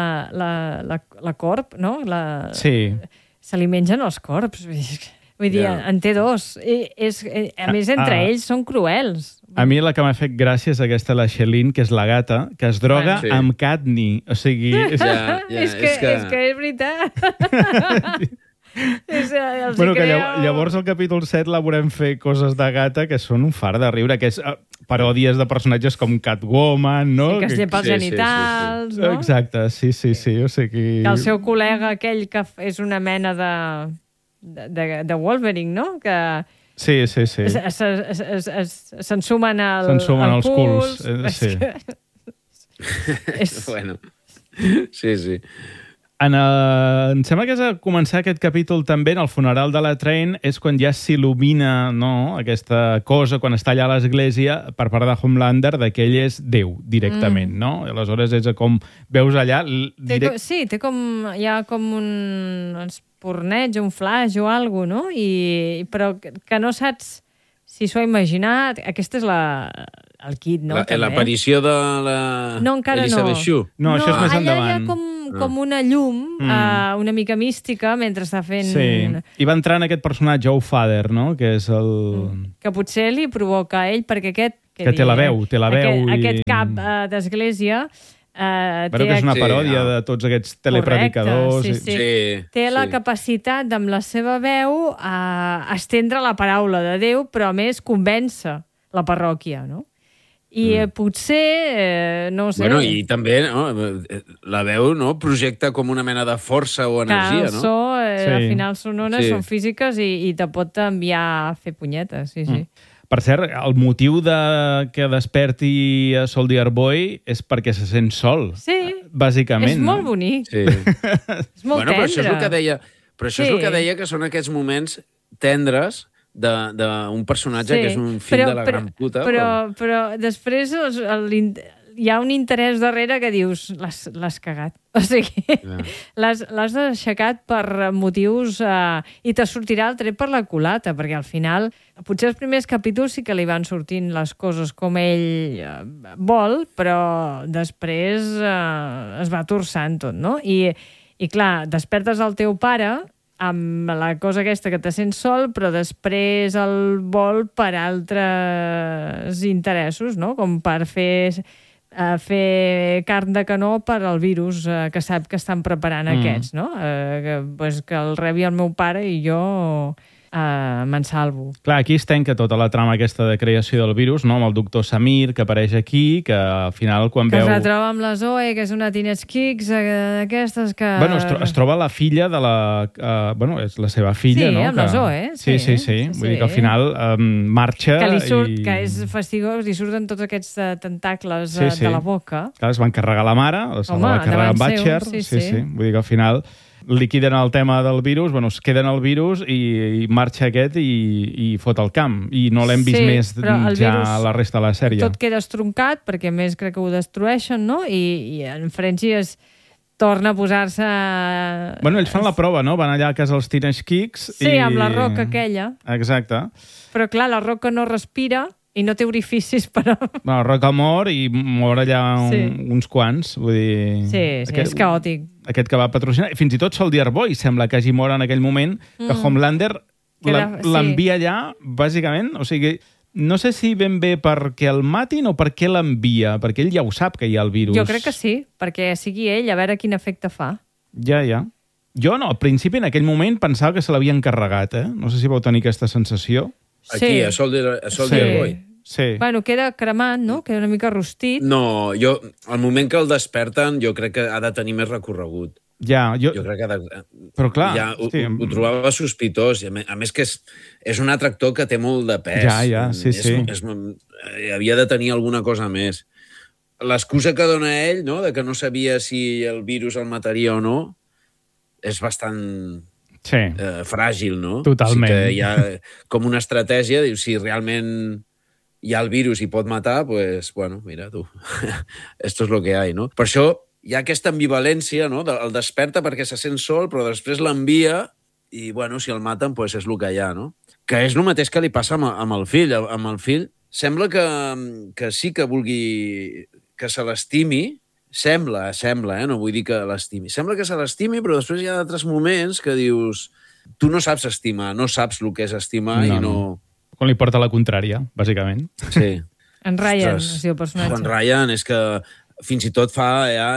la Corp, no? Sí. Se li mengen els corps. Vull dir, en té dos. A més, entre ells són cruels. A mi la que m'ha fet gràcia és aquesta, la Shelin, que és la gata, que es droga amb Cadney. O sigui... És que és veritat. Llavors al capítol 7 la veurem fer coses de gata que són un far de riure, que és paròdies de personatges com Catwoman, no? Sí, que es llepa els genitals, no? Exacte, sí. O sigui... Que el seu col·lega aquell que és una mena de Wolverine, no? Que... Sí. S'ensumen els culs. Sí. Bueno, sí. Em sembla que és a començar aquest capítol també, en el funeral de la Train, és quan ja s'il·lumina, no?, aquesta cosa, quan està allà a l'església, per part de Homelander, que ell és Déu, directament, no? I aleshores és com veus allà... Sí, té com... Hi ha com un esporneig, un flash o alguna cosa, no? Però que no saps si s'ho ha imaginat. Aquesta és el kit, no? L'aparició de la... No, encara Elizabeth Shue. No, això és més endavant. Allà hi ha com una llum, una mica mística, mentre està fent... Sí, i va entrar en aquest personatge, Father, no?, que és el... Que potser li provoca a ell, perquè aquest... Que té la veu, Aquest cap d'església... Però que és una paròdia de tots aquests telepredicadors. Correcte, sí. Té la capacitat, amb la seva veu, a estendre la paraula de Déu, però a més convèncer la parròquia, no? I potser, no ho sé... Bueno, i també, no, la veu, no?, projecta com una mena de força o energia, no? El so, al final són ones, són físiques i te pot enviar a fer punyetes, sí. Per cert, el motiu que desperti a Soldier Boy és perquè se sent sol. Sí. Bàsicament. És molt bonic. Sí. És molt tendre. Però això és el que deia. Però això és el que deia, que són aquests moments tendres d'un personatge que és un fill de la gran puta. Però després hi ha un interès darrere que dius, l'has cagat. O sigui, l'has aixecat per motius... I te sortirà el tret per la culata, perquè al final, potser els primers capítols sí que li van sortint les coses com ell vol, però després es va torçant tot, no? I clar, despertes el teu pare amb la cosa aquesta que te sents sol, però després el vol per altres interessos, no? Com per fer carn de canó per al virus que sap que estan preparant aquests, no? Que el rebi el meu pare i jo me'n salvo. Clar, aquí es tanca tota la trama aquesta de creació del virus, no?, amb el doctor Samir, que apareix aquí, que al final quan veu... Que es retroba amb la Zoe, que és una Teenage Kicks, d'aquestes que... Bueno, es troba la filla de la... bueno, és la seva filla, no? Sí, amb la Zoe, sí. Vull dir que al final marxa que és fastigós, li surten tots aquests tentacles de la boca. Clar, es van carregar la mare, se'l va carregar amb Butcher. Sí. Vull dir que al final liquiden el tema del virus, bueno, es queden el virus i marxa aquest i fot el camp. I no l'hem vist més ja a la resta de la sèrie. Tot queda estroncat, perquè més crec que ho destrueixen, no? I en Frenchie torna a posar-se... Bueno, ells fan la prova, no? Van allà a casa dels Teenage Kicks i... Sí, amb la roca aquella. Exacte. Però clar, la roca no respira i no té orificis per... Bueno, Roca mor i mor allà uns quants, vull dir... Sí, és caòtic. Aquest que va patrocinar. Fins i tot Soldier Boy sembla que hagi mort en aquell moment, que Homelander l'envia allà, bàsicament. O sigui, no sé si ben bé perquè el matin o perquè l'envia, perquè ell ja ho sap que hi ha el virus. Jo crec que sí, perquè sigui ell, a veure quin efecte fa. Ja. Jo no, al principi, en aquell moment, pensava que se l'havien carregat, No sé si vau tenir aquesta sensació. Aquí, a Soldier Boy. Sí. Bueno, queda cremant, no? Queda una mica rostit. No, al moment que el desperten, jo crec que ha de tenir més recorregut. Ja, jo crec que però clar, ho trobava sospitós. A més que és un atractor que té molt de pes. Sí. Havia de tenir alguna cosa més. L'excusa que dona ell, no?, de que no sabia si el virus el mataria o no, és bastant... fràgil, no? Totalment. O sigui que hi ha com una estratègia, diu, si realment hi ha el virus i pot matar, pues, bueno, mira, tu, esto es lo que hay, no? Per això hi ha aquesta ambivalència, no?, el desperta perquè se sent sol, però després l'envia i, bueno, si el maten, pues és el que hi ha, no? Que és el mateix que li passa amb el fill. Amb el fill sembla que sí que vulgui que se l'estimi, Sembla, no vull dir que l'estimi. Sembla que se l'estimi, però després hi ha d'altres moments que dius... Tu no saps estimar, no saps el que és estimar i no... Quan li porta la contrària, bàsicament. Sí. En Ryan, el personatge. En Ryan és que fins i tot fa...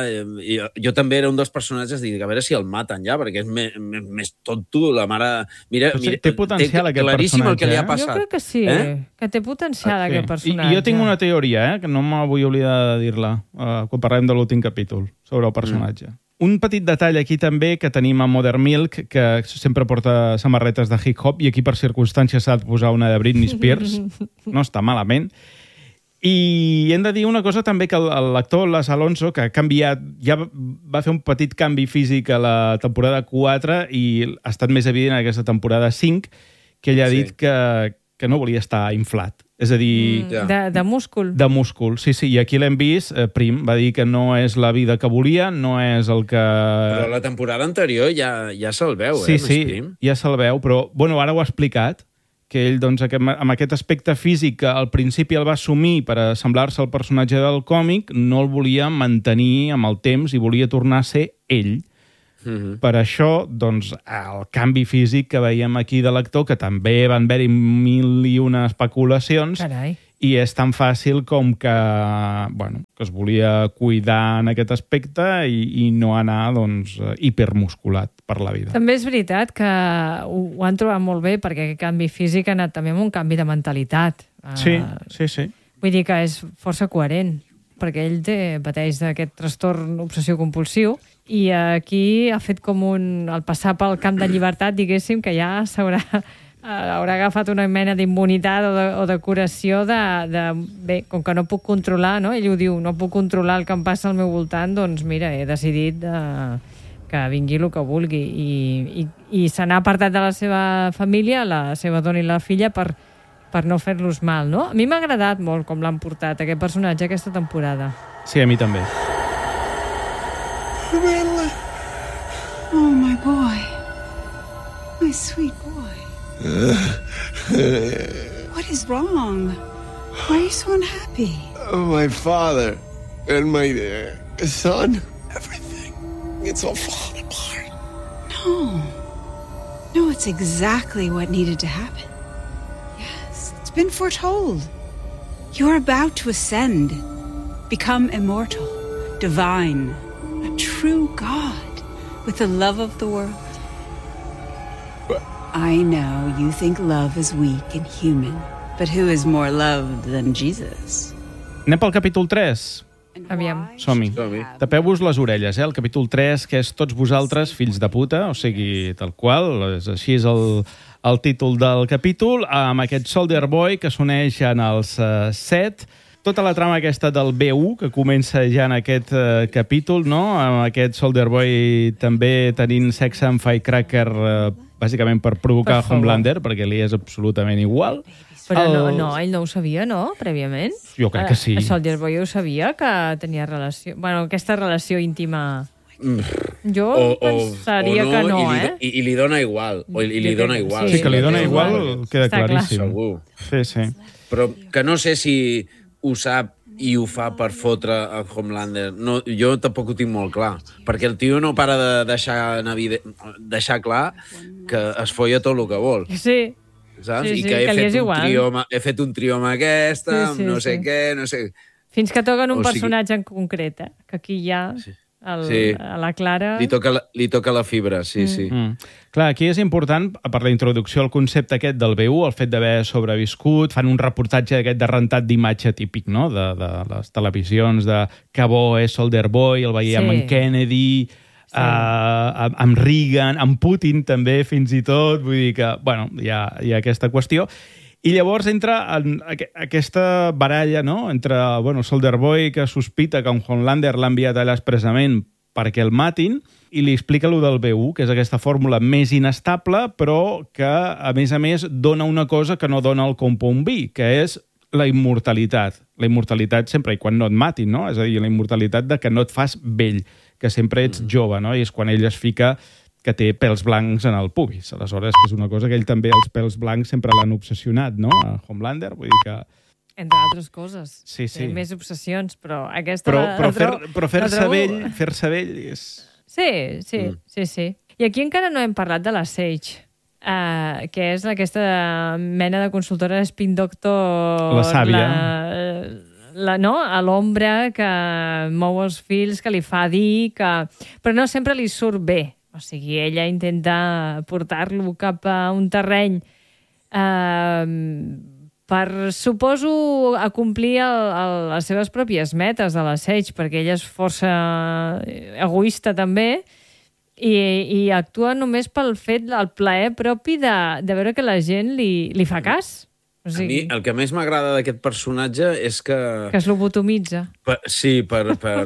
jo també era un dels personatges, dic, a veure si el maten ja, perquè és més tonto, la mare... Mira, té potencial aquest claríssim personatge. El que li ha passat. Jo crec que sí, que té potencial aquest personatge. I jo tinc una teoria, que no me vull oblidar de dir-la quan parlem de l'últim capítol, sobre el personatge. Un petit detall aquí també que tenim a Mother Milk, que sempre porta samarretes de hip-hop i aquí per circumstàncies s'ha de posar una de Britney Spears. No està malament. I hem de dir una cosa també, que l'actor Les Alonso, que ha canviat, ja va fer un petit canvi físic a la temporada 4 i ha estat més evident en aquesta temporada 5, que ell ha dit que no volia estar inflat. És a dir... De múscul. De múscul, sí. I aquí l'hem vist, Prim va dir que no és la vida que volia, no és el que... Però la temporada anterior ja se'l veu, sí, Prim? Ja se'l veu, però bueno, ara ho ha explicat, que ell, doncs, amb aquest aspecte físic que al principi el va assumir per assemblar-se al personatge del còmic, no el volia mantenir amb el temps i volia tornar a ser ell. Per això, doncs, el canvi físic que veiem aquí de l'actor, que també van haver-hi 1001 especulacions, Carai. i és tan fàcil com que, bueno, que es volia cuidar en aquest aspecte i no anar, doncs, hipermusculat per la vida. També és veritat que ho han trobat molt bé, perquè aquest canvi físic ha anat també amb un canvi de mentalitat. Sí. Vull dir que és força coherent, perquè ell pateix d'aquest trastorn obsessiu-compulsiu, i aquí ha fet com el passar pel camp de llibertat, diguéssim, que ja haurà agafat una mena d'immunitat o de curació bé, com que no puc controlar, no? Ell ho diu, no puc controlar el que em passa al meu voltant, doncs mira, he decidit que vingui el que vulgui, i se n'ha apartat de la seva família, la seva dona i la filla, per no fer-los mal, no? A mi m'ha agradat molt com l'han portat, aquest personatge, aquesta temporada. Sí, a mi també. Oh, my boy. My sweet boy. What is wrong? Why are you so unhappy? My father and my son, everything. It's all falling apart. No, it's exactly what needed to happen. Yes, it's been foretold. You're about to ascend, become immortal, divine, a true God with the love of the world. I know you think love is weak and human, but who is more loved than Jesus? Anem pel capítol 3. Aviam. Som-hi. Tapeu-vos les orelles, el capítol 3, que és Tots vosaltres, fills de puta, o sigui, tal qual, així és el títol del capítol, amb aquest Soldier Boy que s'uneix en els 7, tota la trama aquesta del B1, que comença ja en aquest capítol, no? Amb aquest Soldier Boy també tenint sexe amb Firecracker, bàsicament per provocar Homelander, perquè li és absolutament igual. Però no, ell no ho sabia, no?, prèviament? Jo crec que sí. El Soldier Boy ho sabia, que tenia relació... Bueno, aquesta relació íntima... Jo pensaria que no, I li dona igual. I li dona igual. Sí, que li dona igual, queda claríssim. Segur. Sí. Però que no sé si ho sap i ho fa per fotre a Homelander. No, jo tampoc ho tinc molt clar. Perquè el tio no para de deixar clar que es folla tot el que vol. Sí. Saps? Sí, I que he fet un trio amb aquesta, amb no sé què, no sé... Fins que toquen un personatge en concret, que aquí ja... A la Clara... Li toca la fibra, sí. Clar, aquí és important, per la introducció al concepte aquest del B1, el fet d'haver sobreviscut, fan un reportatge aquest de rentat d'imatge típic, no?, de les televisions, de que bo és Soldier Boy, el veiem en Kennedy, amb Reagan, amb Putin també, fins i tot, vull dir que, bueno, hi ha aquesta qüestió. I llavors entra en aquesta baralla, no?, entre, bueno, Soldier Boy, que sospita que un Homelander l'ha enviat allà expressament perquè el matin, i li explica allò del B1, que és aquesta fórmula més inestable, però que, a més, dona una cosa que no dona el Compound B, que és la immortalitat. La immortalitat sempre i quan no et matin, no? És a dir, la immortalitat de que no et fas vell, que sempre ets jove, no? I és quan ell es fica que té pèls blancs en el pubis. Aleshores, que és una cosa que ell també, els pèls blancs, sempre l'han obsessionat, no?, a Homelander, vull dir que... Entre altres coses. Sí. Té més obsessions, però aquesta... Però fer-se vell és... Sí. I aquí encara no hem parlat de la Sage, que és aquesta mena de consultora spin doctor... La sàvia. A l'ombra que mou els fils, que li fa dir, però no sempre li surt bé. O sigui, ella intenta portar-lo cap a un terreny per, suposo, acomplir les seves pròpies metes de la Sage, perquè ella és força egoista també, i actua només pel fet, el plaer propi de veure que la gent li fa cas. O sigui, A mi el que més m'agrada d'aquest personatge és que... que es lobotomitza. Sí, per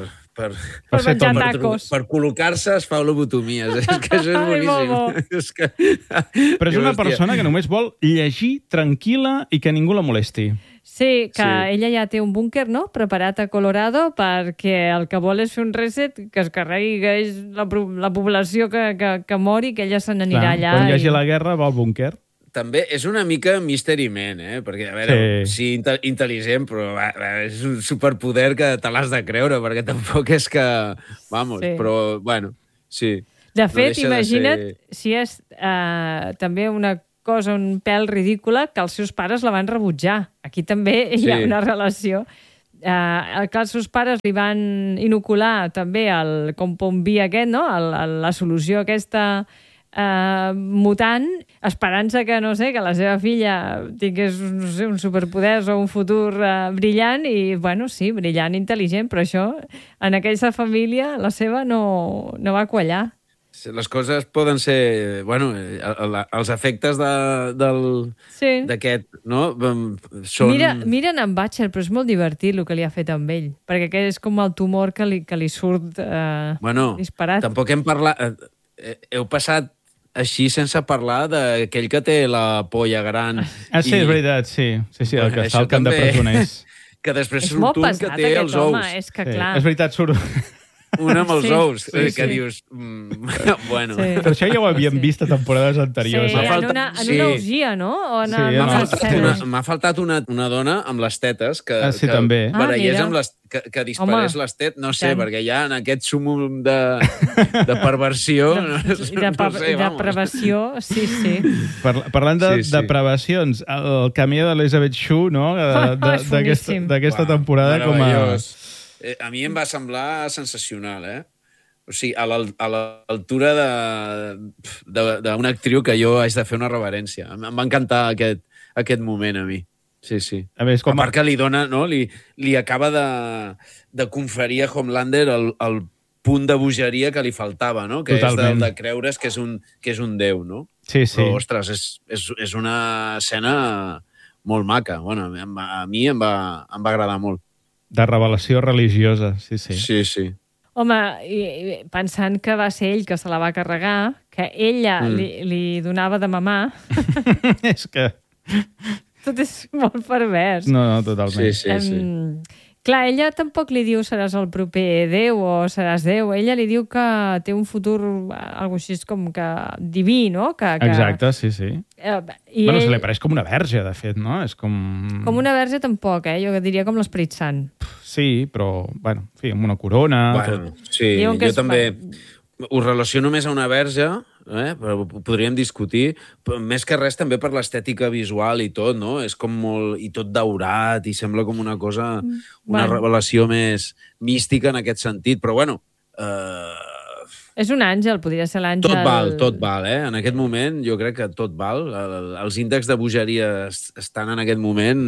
ser menjar tonto. tacos. per col·locar-se es fa lobotomies. És que això és Ai, boníssim. bobo. És que... Però és una Hòstia. persona que només vol llegir tranquil·la i que ningú la molesti. Sí, que Sí. ella ja té un búnquer, no?, preparat a Colorado perquè el que vol és fer un reset, que es carregui que és la població que mori, que ella se n'anirà allà. Quan hi hagi la guerra va al búnquer. També és una mica Mystery Man, perquè, a veure, sí, intel·ligent, però és un superpoder que te l'has de creure, perquè tampoc és que... Vamos, Sí. però, bueno, sí. De fet, deixa de imagina't ser- si és també una cosa un pèl ridícula que els seus pares la van rebutjar. Aquí també hi ha Sí. una relació. Que els seus pares li van inocular també el compound V aquest, no? La solució aquesta mutant, esperant-se que, no sé, que la seva filla tingués, no sé, un superpoders o un futur brillant i, bueno, sí, brillant, intel·ligent, però això, en aquella família, la seva no va quallar. Les coses poden ser... Bueno, els efectes Sí. d'aquest, no? Són... Miren en Butcher, però és molt divertit el que li ha fet amb ell, perquè aquest és com el tumor que li surt disparat. Tampoc hem parlat... Heu passat així sense parlar d'aquell que té la polla gran. Sí, és veritat, sí. Sí, el que està al camp de presoners. Que després És molt surt un pesat, que té aquest els ous. home, és que clar. És veritat, surt... Un amb els Sí, ous, sí, que sí. dius... Bueno... Sí. Però això ja ho havíem vist a temporades anteriors. Sí, M'ha en faltat- una orgia, no? O en Sí, una no. escena. M'ha faltat una dona amb les tetes que, Sí, que també. barallés mira. amb les... Que disparés Home, les tetes, no sé, tant. perquè ja en aquest súmum de perversió... De prevenció, sí. Parlant de Sí, sí. depravacions, el camí d'Elizabeth Shue, no? És boníssim. D'aquesta temporada com a... Meravellós. A mi em va semblar sensacional, O sigui, a l'altura d'una actriu que jo haig de fer una reverència. Em va encantar aquest moment a mi. Sí, sí. A més, A part que li dona, no? Li acaba de conferir a Homelander el punt de bogeria que li faltava, no? Que Totalment. és de creure's que és un déu, no? Sí, sí. Però, ostres, és una escena molt maca. Bueno, a mi em va agradar molt. De revelació religiosa, sí. Sí, sí. Home, i pensant que va ser ell que se la va carregar, que ella li donava de mamar, És que... tot és molt pervers. No, totalment. Sí. Clar, ella tampoc li diu seràs el proper Déu o seràs Déu. Ella li diu que té un futur, algo així com que diví, no? Exacte, sí. I Bueno, ell, se li apareix com una verge, de fet, no? És com... com una verge tampoc, Jo diria com l'Esperit Sant. Sí, però, bueno, en fi, amb una corona... Bueno, sí, Diuen que jo és- també ho relaciono més a una verge, però ho podríem discutir, però més que res també per l'estètica visual i tot, no? És com molt... i tot daurat, i sembla com una cosa... una Bueno. revelació més mística en aquest sentit, però bueno... És un àngel, podria ser l'àngel... Tot val, En aquest moment jo crec que tot val. Els índexs de bogeria estan en aquest moment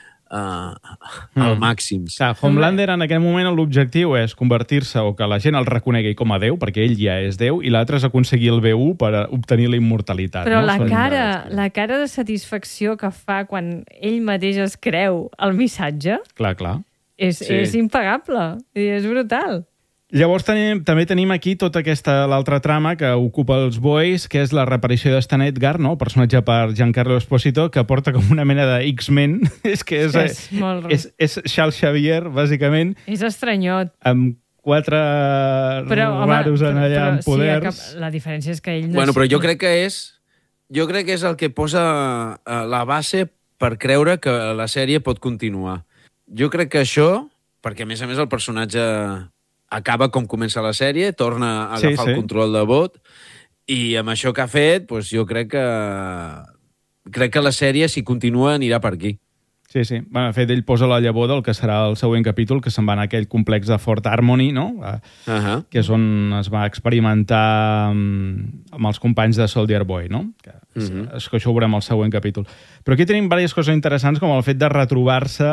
al màxim. Clar, Homelander en aquest moment l'objectiu és convertir-se o que la gent el reconegui com a Déu, perquè ell ja és Déu, i l'altre és aconseguir el B1 per obtenir la immortalitat. Però no? la cara de satisfacció que fa quan ell mateix es creu el missatge Clar. és impagable. És brutal. Llavors també tenim aquí tota l'altra trama que ocupa els bois, que és la reaparició de Stan Edgar, no? El personatge per Giancarlo Esposito, que porta com una mena de X-Men. És que és Charles Xavier, bàsicament, És estranyot. amb 4 raros allà amb poders. Sí, la diferència és que ell no... Bueno, però jo crec que és el que posa la base per creure que la sèrie pot continuar. Jo crec que això, perquè a més el personatge acaba com comença la sèrie, torna a agafar el control de vot, i amb això que ha fet, doncs jo crec que la sèrie, si continua, anirà per aquí. Sí. Bueno, de fet, ell posa la llavor del que serà el següent capítol, que se'n va a aquell complex de Fort Harmony, no? Que és on es va experimentar amb els companys de Soldier Boy, no? Que És que això ho veurem al següent capítol. Però aquí tenim diverses coses interessants, com el fet de retrobar-se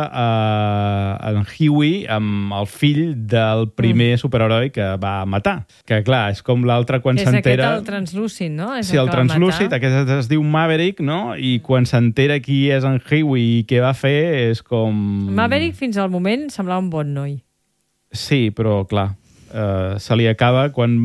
en Huey amb el fill del primer superheroi que va matar. Que, clar, és com l'altre quan s'entera... És aquest el translúcid, no? És sí, el translúcid, aquest es diu Maverick, no? I quan s'entera qui és en Huey i què va fer, és com... Maverick, fins al moment, semblava un bon noi. Sí, però, clar, se li acaba quan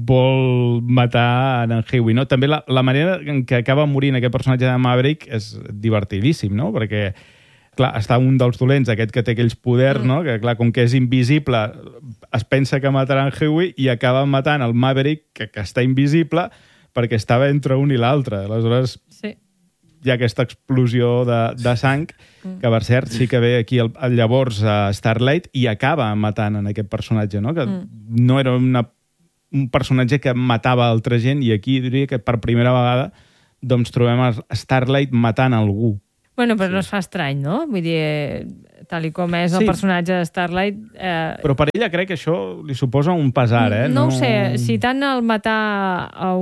vol matar en Huey, no? També la manera en què acaba morint aquest personatge de Maverick és divertidíssim, no? Perquè, clar, està un dels dolents, aquest que té aquells poders, no? Que, clar, com que és invisible, es pensa que matarà en Huey i acaba matant el Maverick, que està invisible, perquè estava entre un i l'altre. Aleshores, sí, hi ha aquesta explosió de sang, que per cert sí que ve aquí llavors a Starlight i acaba matant en aquest personatge, no? Que no era un personatge que matava altra gent, i aquí diria que per primera vegada doncs trobem a Starlight matant algú. Bueno, però no es fa estrany, no? Vull dir, tal i com és el personatge de Starlight... Però per ella crec que això li suposa un pesar, eh? No ho sé, si tant el matar a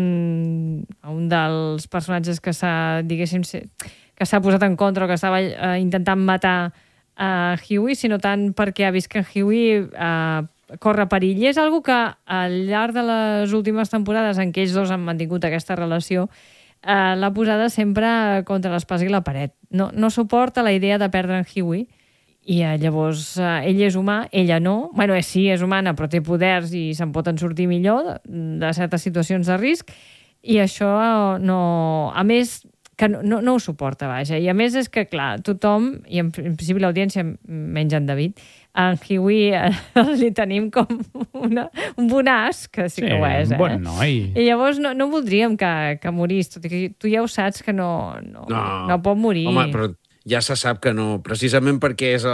un dels personatges que s'ha, diguéssim, que s'ha posat en contra o que estava intentant matar a Huey, sinó tant perquè ha vist que en Huey corre perill. I és algo que al llarg de les últimes temporades en què ells dos han mantingut aquesta relació, l'ha posada sempre contra l'espasa i la paret. No suporta la idea de perdre en Huey, i llavors ell és humà, ella no. Bueno, sí, és humana, però té poders i se'n poden sortir millor de certes situacions de risc, i això no... A més, que no ho suporta, vaja. I a més és que, clar, tothom, i en principi l'audiència, menys en David, en Huey li tenim com un bonàs, que sí que ho és, un bon noi. I llavors no voldríem que morís, tot i que tu ja ho saps que no pot morir. Home, però ja se sap que no, precisament perquè és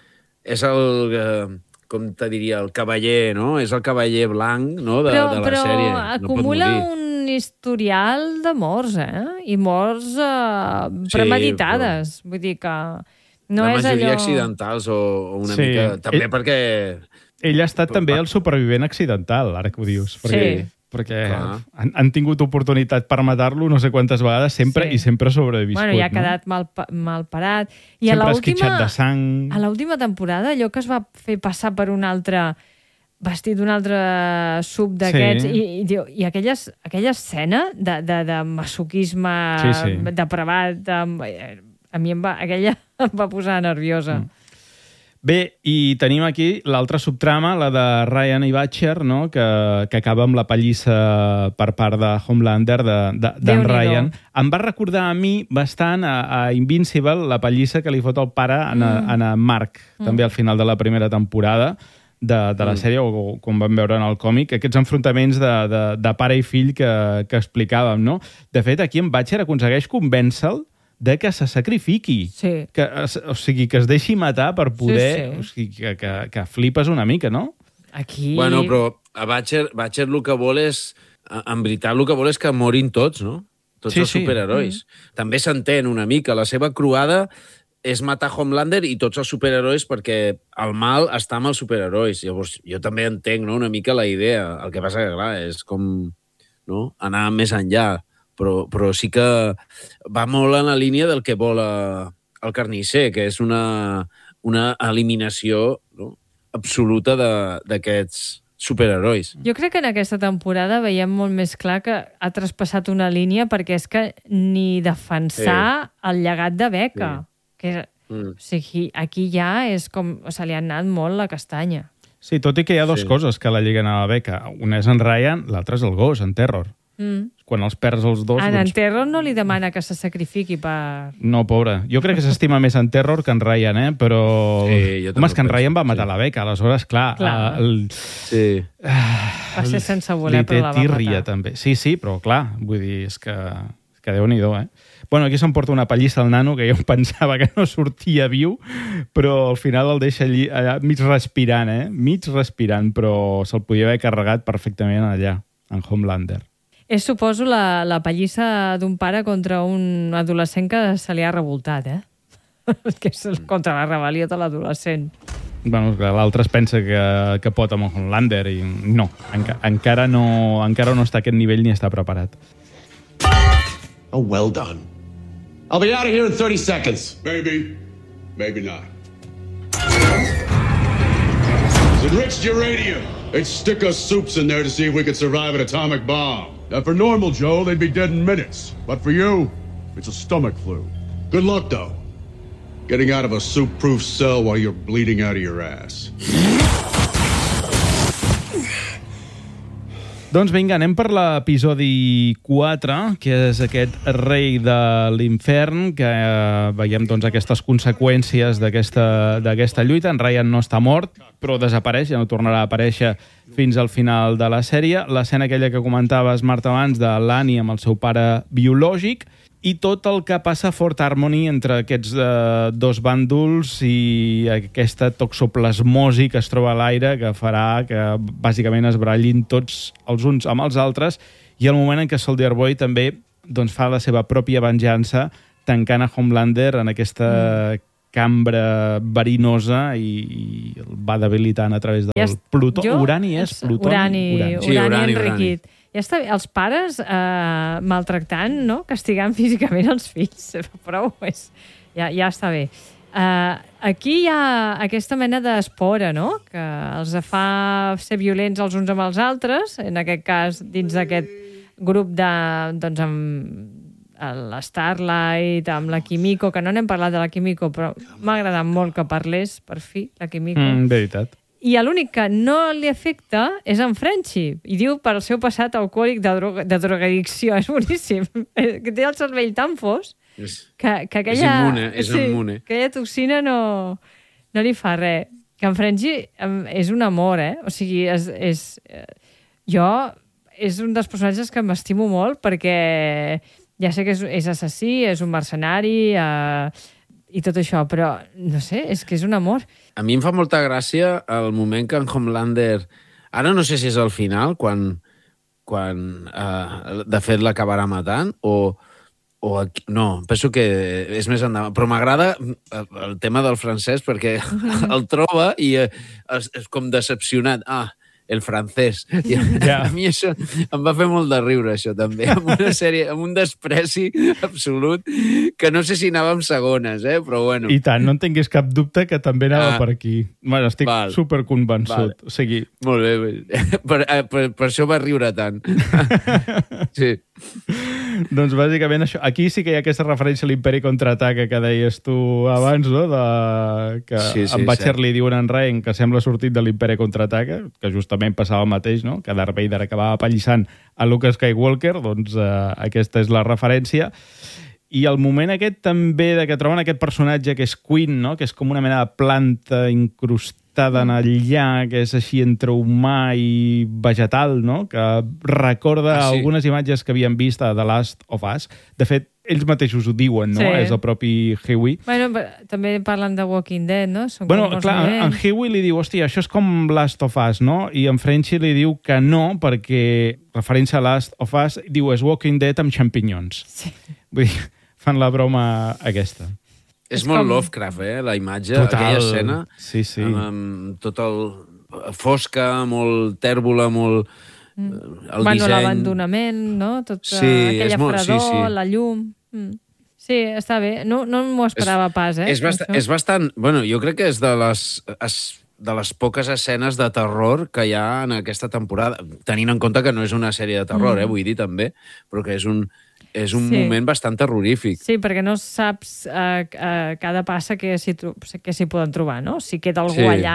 el com te diria, el cavaller, no? És el cavaller blanc, no?, de la sèrie. Però acumula un historial de morts, i morts premeditades. Vull dir que no és allò... La majoria accidentals o una mica... També perquè... Ell ha estat també el supervivent accidental, ara que ho dius. Perquè han tingut oportunitat per matar-lo no sé quantes vegades, sempre, i sempre ha sobreviscut. Bueno, i ha quedat mal parat. I sempre esquitxat de sang. A l'última temporada, allò que es va fer passar per un altre... vestit d'un altre sub d'aquests, i aquella escena de masoquisme depravat, a mi aquella em va posar nerviosa. Bé, i tenim aquí l'altra subtrama, la de Ryan i Butcher, no? que acaba amb la pallissa per part de Homelander, d'en Ryan. Em va recordar a mi bastant a Invincible, la pallissa que li fot el pare a Mark, també al final de la primera temporada de la sèrie, o com vam veure en el còmic, aquests enfrontaments de pare i fill que explicàvem, no? De fet, aquí en Butcher aconsegueix convèncer-lo de que se sacrifiqui. Sí. O sigui, que es deixi matar per poder... O sigui, que flipes una mica, no? Aquí... Bueno, però a Butcher el que vol és... En veritat, el que vol és que morin tots, no? Tots els superherois. També s'entén una mica. La seva croada és matar Homelander i tots els superherois, perquè el mal està amb els superherois. Llavors, jo també entenc, no?, una mica la idea. El que passa que, clar, és com anar més enllà. Però sí que va molt en la línia del que vol el carnisser, que és una eliminació absoluta d'aquests superherois. Jo crec que en aquesta temporada veiem molt més clar que ha traspassat una línia, perquè és que ni defensar el llegat de Becca. O sigui, aquí ja és com... Se li ha anat molt la castanya. Sí, tot i que hi ha dues coses que la lliguen a la Becca. Una és en Ryan, l'altra és el gos, en Terror. Quan els perds els dos... En Terror no li demana que se sacrifiqui per... No, pobre. Jo crec que s'estima més en Terror que en Ryan, però... Home, és que en Ryan va matar la Becca, aleshores, clar. Va ser sense voler, però la va matar. També. Sí, però clar, vull dir, és que Déu-n'hi-do, Bueno, aquí s'emporta una pallissa al nano, que jo pensava que no sortia viu, però al final el deixa allà mig respirant, mig respirant, però se'l podia haver carregat perfectament allà, en Homelander. És, suposo, la pallissa d'un pare contra un adolescent que se li ha revoltat, que és contra la rebel·lió de l'adolescent. Bueno, l'altre es pensa que pot amb Homelander i no, encara no està a aquest nivell ni està preparat. Oh, well done. I'll be out of here in 30 seconds. Maybe. Maybe not. It's enriched uranium. They'd stick us soups in there to see if we could survive an atomic bomb. Now, for normal Joe, they'd be dead in minutes. But for you, it's a stomach flu. Good luck, though. Getting out of a soup-proof cell while you're bleeding out of your ass. Doncs vinga, anem per l'episodi 4, que és aquest rei de l'infern, que veiem doncs, aquestes conseqüències d'aquesta lluita. En Ryan no està mort, però desapareix, ja no tornarà a aparèixer fins al final de la sèrie. L'escena aquella que comentaves, Marta, abans, de l'Annie amb el seu pare biològic, i tot el que passa a Fort Harmony entre aquests dos bàndols i aquesta toxoplasmosi que es troba a l'aire que farà que bàsicament es barallin tots els uns amb els altres, i el moment en què Soldier Boy també doncs, fa la seva pròpia venjança tancant a Homelander en aquesta cambra verinosa i el va debilitant a través del plutó. Urani és plutoni? Urani enriquit. Ja està bé, els pares maltractant, no? Castigant físicament els fills, prou és... Ja està bé. Aquí hi ha aquesta mena d'espora, no? Que els fa ser violents els uns amb els altres, en aquest cas dins d'aquest grup de... doncs amb la Starlight, amb la Kimiko, que no n'hem parlat de la Kimiko, però m'ha agradat molt que parlés, per fi, la Kimiko. Veritat. I l'únic que no li afecta és en Frenchie. I diu per el seu passat alcohòlic de drogadicció. És boníssim. Que té el cervell tan fos que aquella... És immune. Que aquella toxina no li fa res. Que en Frenchie és un amor, O sigui, jo és un dels personatges que m'estimo molt perquè ja sé que és assassí, és un mercenari... i tot això, però no sé, és que és un amor. A mi em fa molta gràcia el moment que en Homelander... Ara no sé si és al final, quan de fet l'acabarà matant, o aquí, no, penso que és més endavant. Però m'agrada el tema del francès perquè el troba i és com decepcionat. El francès. A mi això em va fer molt de riure, això, també. Amb una sèrie, amb un despreci absolut, que no sé si anava amb segones, però bueno. I tant, no en tinguis cap dubte que també anava per aquí. Bueno, estic superconvençut. O sigui... Molt bé. Per això va riure tant. Sí. Doncs bàsicament això. Aquí sí que hi ha aquesta referència a l'Imperi Contraataca que deies tu abans, no? Que en Butcher li diuen en Ryan que sembla sortit de l'Imperi Contraataca, que justament passava el mateix, no? Que Darth Vader acabava apallissant a Luke Skywalker, doncs aquesta és la referència. I el moment aquest també de que troben aquest personatge que és Queen, no? Que és com una mena de planta incrustada en el llac, que és així entre humà i vegetal, no? Que recorda algunes imatges que havíem vist a The Last of Us. De fet, ells mateixos ho diuen, no? Sí. És el propi Huey. Bueno, també parlen de Walking Dead, no? Clar, en Huey li diu, hòstia, això és com Last of Us, no? I en Frenchie li diu que no, perquè referència a Last of Us, diu, és Walking Dead amb xampinyons. Sí. Vull dir, fan la broma aquesta. És molt Lovecraft, la imatge, aquella escena. Sí. Tot el fosca, molt tèrbola, molt... El disseny... l'abandonament, no? Aquella fredor, la llum... Sí, està bé. No m'ho esperava pas, És bastant... Bueno, jo crec que és de les poques escenes de terror que hi ha en aquesta temporada, tenint en compte que no és una sèrie de terror, vull dir, també, però que és un moment bastant terrorífic. Sí, perquè no saps cada passa que s'hi poden trobar, no? Si queda algú allà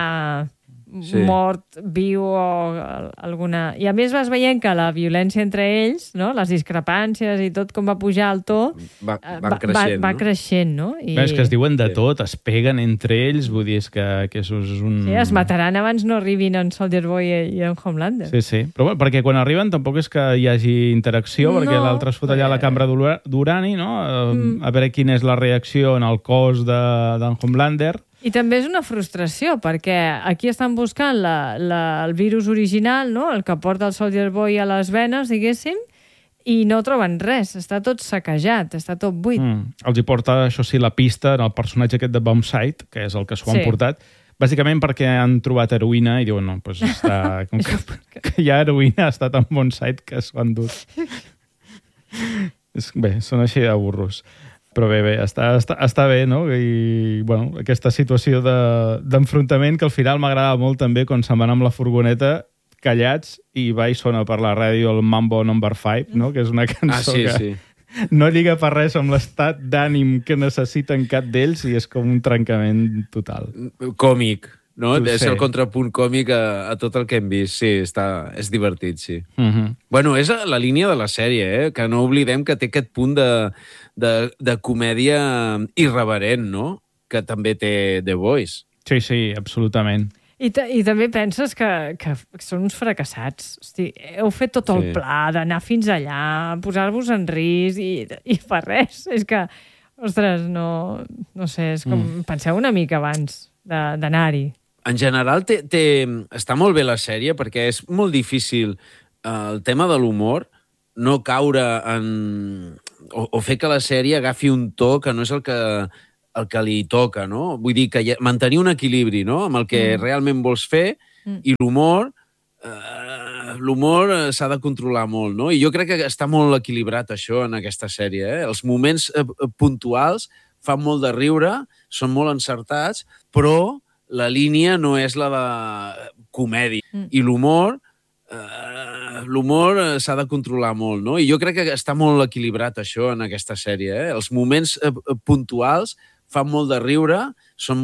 mort, viu o alguna... I a més vas veient que la violència entre ells, no? Les discrepàncies i tot com va pujar el to, va creixent, no? És que es diuen de tot, es peguen entre ells, vull dir, que això és un... Sí, es mataran abans no arribin en Soldier Boy i en Homelander. Sí. Però bueno, perquè quan arriben tampoc és que hi hagi interacció, perquè l'altre es fot allà a la cambra d'urani, no? A veure quina és la reacció en el cos d'en Homelander. I també és una frustració, perquè aquí estan buscant el virus original, no? El que porta el Soldier Boy a les venes, diguéssim, i no troben res. Està tot saquejat, està tot buit. Els hi porta, això sí, la pista en el personatge aquest de Bombsight, que és el que s'ho han portat, bàsicament perquè han trobat heroïna i diuen, no, doncs està... Com que hi ha heroïna, ha estat en Bombsight que s'ho han dut. Bé, són així de burros. Però bé, està bé, no? I, bueno, aquesta situació d'enfrontament que al final m'agradava molt també quan se'n van amb la furgoneta callats i va i sona per la ràdio el Mambo No. 5, no? Que és una cançó que no lliga per res amb l'estat d'ànim que necessiten cap d'ells i és com un trencament total. Còmic, no? És el contrapunt còmic a tot el que hem vist. Sí, és divertit, sí. Bueno, és la línia de la sèrie, que no oblidem que té aquest punt de comèdia irreverent, no? Que també té The Voice. Sí, absolutament. I també penses que són uns fracassats. Hosti, heu fet tot el pla d'anar fins allà, posar-vos en risc i per res. És que, ostres, no sé, és com... Penseu una mica abans d'anar-hi. En general, està molt bé la sèrie perquè és molt difícil el tema de l'humor, no caure en... o fer que la sèrie agafi un to que no és el que li toca, no? Vull dir, que mantenir un equilibri, no?, amb el que realment vols fer i l'humor s'ha de controlar molt, no? I jo crec que està molt equilibrat això en aquesta sèrie, Els moments puntuals fan molt de riure, són molt encertats, però la línia no és la de comèdia. I l'humor s'ha de controlar molt, no? I jo crec que està molt equilibrat això en aquesta sèrie, Els moments puntuals fan molt de riure,